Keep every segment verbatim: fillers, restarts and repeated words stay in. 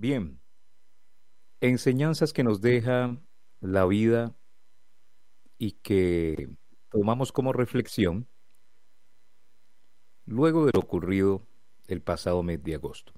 Bien, enseñanzas que nos deja la vida y que tomamos como reflexión luego de lo ocurrido el pasado mes de agosto.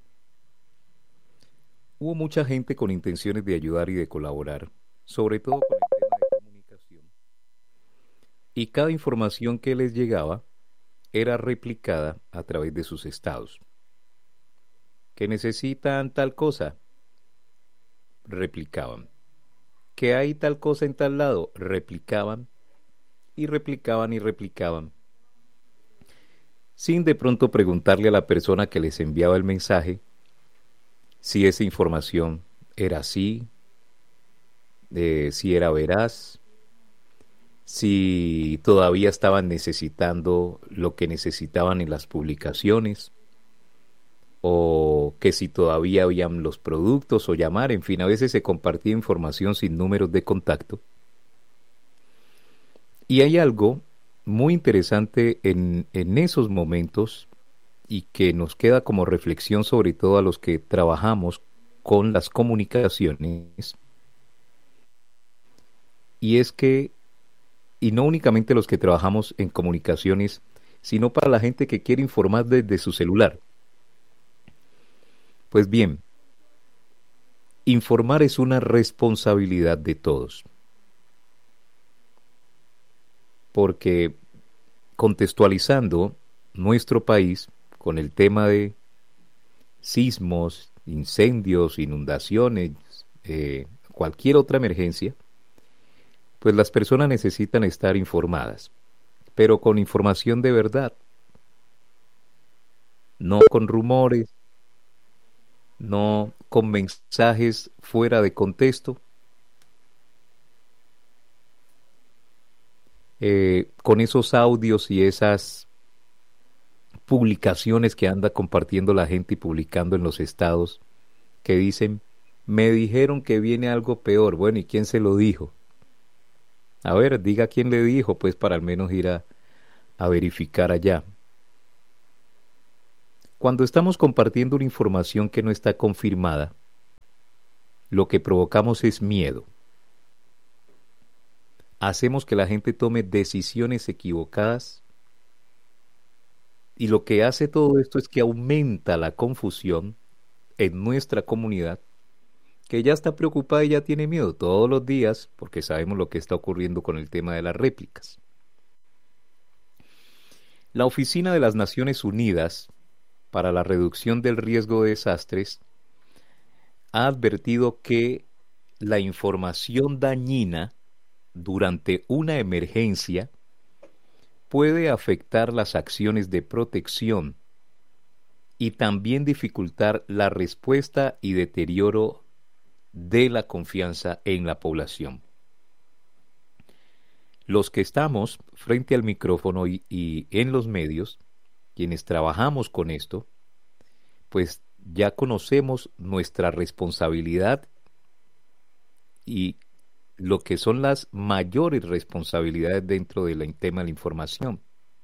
Hubo mucha gente con intenciones de ayudar y de colaborar, sobre todo con el tema de comunicación, y cada información que les llegaba era replicada a través de sus estados. Que necesitan tal cosa, replicaban. Que hay tal cosa en tal lado, replicaban y replicaban y replicaban, sin de pronto preguntarle a la persona que les enviaba el mensaje si esa información era así, eh, si era veraz, si todavía estaban necesitando lo que necesitaban en las publicaciones, o que si todavía habían los productos o llamar, en fin, a veces se compartía información sin números de contacto. Y hay algo muy interesante en, en esos momentos y que nos queda como reflexión sobre todo a los que trabajamos con las comunicaciones, y es que, y no únicamente los que trabajamos en comunicaciones, sino para la gente que quiere informar desde su celular. Pues bien, informar es una responsabilidad de todos, porque contextualizando nuestro país con el tema de sismos, incendios, inundaciones, eh, cualquier otra emergencia, pues las personas necesitan estar informadas, pero con información de verdad, no con rumores, no con mensajes fuera de contexto, eh, con esos audios y esas publicaciones que anda compartiendo la gente y publicando en los estados que dicen, me dijeron que viene algo peor. Bueno, ¿y quién se lo dijo? A ver, diga quién le dijo, pues para al menos ir a, a verificar allá. Cuando estamos compartiendo una información que no está confirmada, lo que provocamos es miedo. Hacemos que la gente tome decisiones equivocadas, y lo que hace todo esto es que aumenta la confusión en nuestra comunidad, que ya está preocupada y ya tiene miedo todos los días, porque sabemos lo que está ocurriendo con el tema de las réplicas. La Oficina de las Naciones Unidas para la Reducción del Riesgo de Desastres ha advertido que la información dañina durante una emergencia puede afectar las acciones de protección y también dificultar la respuesta y deterioro de la confianza en la población. Los que estamos frente al micrófono y, y en los medios, quienes trabajamos con esto, pues ya conocemos nuestra responsabilidad y lo que son las mayores responsabilidades dentro del tema de la información.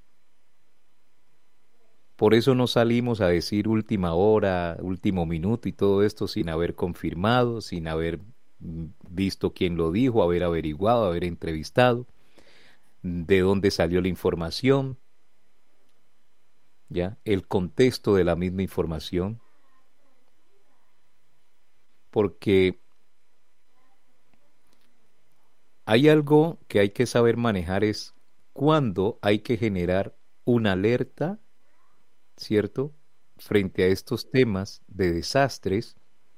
Por eso no salimos a decir última hora, último minuto y todo esto sin haber confirmado, sin haber visto quién lo dijo, haber averiguado, haber entrevistado, de dónde salió la información, ya, el contexto de la misma información, porque hay algo que hay que saber manejar, es cuándo hay que generar una alerta, ¿cierto?, frente a estos temas de desastres,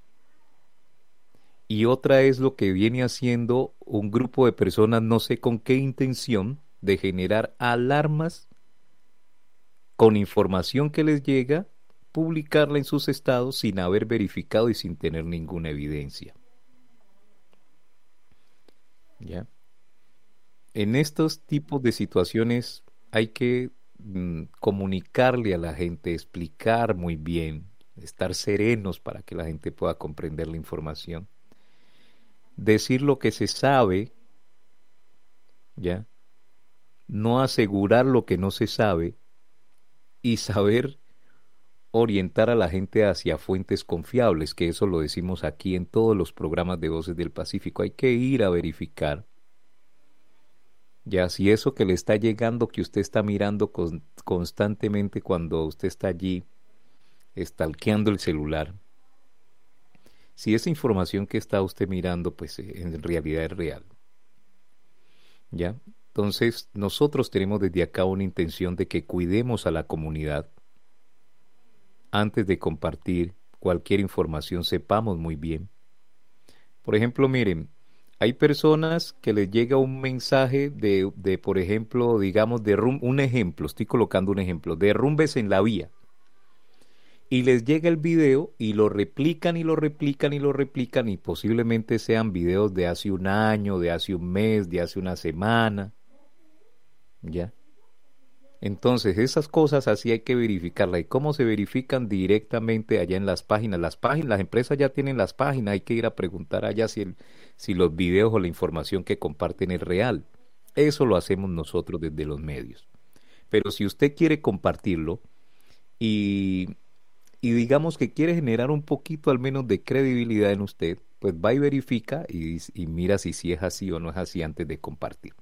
y otra es lo que viene haciendo un grupo de personas, no sé con qué intención, de generar alarmas con información que les llega, publicarla en sus estados sin haber verificado y sin tener ninguna evidencia. ¿Ya? En estos tipos de situaciones hay que mm, comunicarle a la gente, explicar muy bien, estar serenos para que la gente pueda comprender la información, decir lo que se sabe, ¿ya? No asegurar lo que no se sabe, y saber orientar a la gente hacia fuentes confiables, que eso lo decimos aquí en todos los programas de Voces del Pacífico. Hay que ir a verificar. Ya, si eso que le está llegando, que usted está mirando con, constantemente cuando usted está allí, stalkeando el celular, si esa información que está usted mirando, pues eh, en realidad es real. ¿Ya? Entonces, nosotros tenemos desde acá una intención de que cuidemos a la comunidad. Antes de compartir cualquier información, sepamos muy bien. Por ejemplo, miren, hay personas que les llega un mensaje de, de por ejemplo, digamos, de rum, un ejemplo, estoy colocando un ejemplo, derrumbes en la vía. Y les llega el video y lo replican y lo replican y lo replican y posiblemente sean videos de hace un año, de hace un mes, de hace una semana. ¿Ya? Entonces, esas cosas así hay que verificarlas. ¿Y cómo se verifican? Directamente allá en las páginas? Las páginas, las empresas ya tienen las páginas, hay que ir a preguntar allá si, el, si los videos o la información que comparten es real. Eso lo hacemos nosotros desde los medios. Pero si usted quiere compartirlo y, y digamos que quiere generar un poquito al menos de credibilidad en usted, pues va y verifica y, y mira si, si es así o no es así antes de compartir.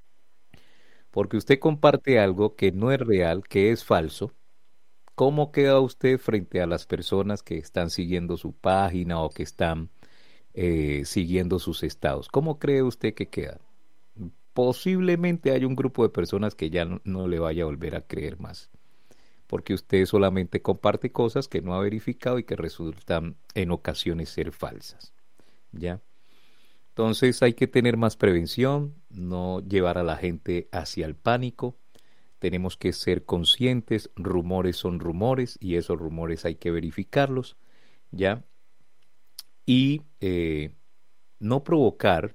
Porque usted comparte algo que no es real, que es falso. ¿Cómo queda usted frente a las personas que están siguiendo su página o que están eh, siguiendo sus estados? ¿Cómo cree usted que queda? Posiblemente hay un grupo de personas que ya no, no le vaya a volver a creer más. Porque usted solamente comparte cosas que no ha verificado y que resultan en ocasiones ser falsas. ¿Ya? Entonces hay que tener más prevención, no llevar a la gente hacia el pánico. Tenemos que ser conscientes, rumores son rumores y esos rumores hay que verificarlos, ¿ya? Y eh, no provocar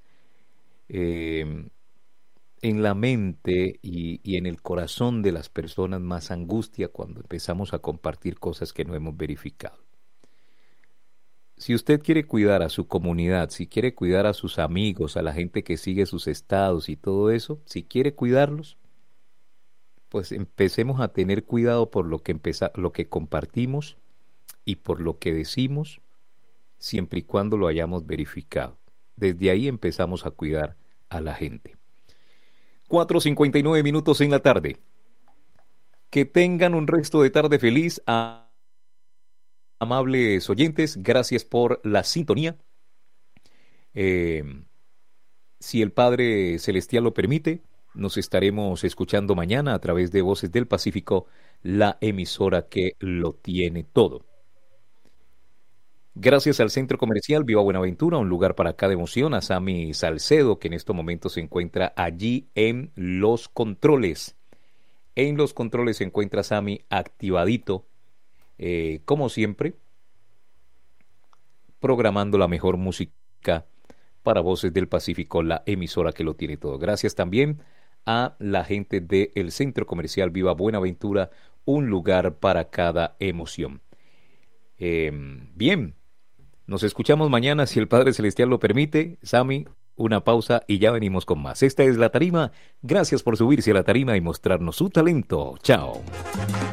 eh, en la mente y, y en el corazón de las personas más angustia cuando empezamos a compartir cosas que no hemos verificado. Si usted quiere cuidar a su comunidad, si quiere cuidar a sus amigos, a la gente que sigue sus estados y todo eso, si quiere cuidarlos, pues empecemos a tener cuidado por lo que, empeza, lo que compartimos y por lo que decimos, siempre y cuando lo hayamos verificado. Desde ahí empezamos a cuidar a la gente. cuatro cincuenta y nueve minutos en la tarde. Que tengan un resto de tarde feliz. A Amables oyentes, gracias por la sintonía. Eh, si el Padre Celestial lo permite, nos estaremos escuchando mañana a través de Voces del Pacífico, la emisora que lo tiene todo. Gracias al Centro Comercial Viva Buenaventura, un lugar para cada emoción, a Sammy Salcedo, que en estos momentos se encuentra allí en los controles. En los controles se encuentra Sammy activadito. Eh, como siempre, programando la mejor música para Voces del Pacífico, la emisora que lo tiene todo. Gracias también a la gente del Centro Comercial Viva Buenaventura, un lugar para cada emoción. Eh, bien, nos escuchamos mañana si el Padre Celestial lo permite. Sammy, una pausa y ya venimos con más. Esta es La Tarima. Gracias por subirse a la tarima y mostrarnos su talento. Chao.